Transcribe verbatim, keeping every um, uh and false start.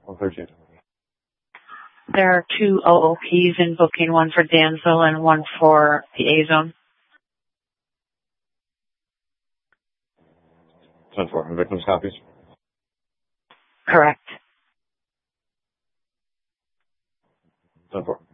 thirteen. There are two O O Ps in booking, one for Danville and one for the A-Zone. ten four. And victim's copies? Correct. ten four.